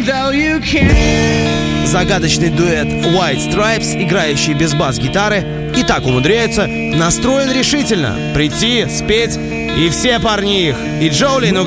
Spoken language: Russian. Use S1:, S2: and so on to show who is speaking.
S1: Загадочный дуэт White Stripes, играющий без бас-гитары, и так умудряется, настроен решительно прийти, спеть, и все парни их. И Джоулин